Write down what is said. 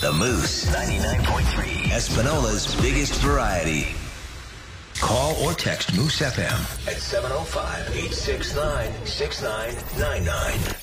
The Moose 99.3, Espinola's biggest variety. Call or text Moose FM at 705-869-6999.